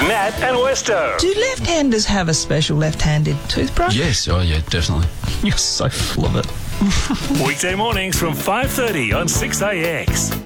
Nat and Westo. Do left-handers have a special left-handed toothbrush? Yes, oh yeah, definitely. You're so full of it. Weekday mornings from 5:30 on 6AX.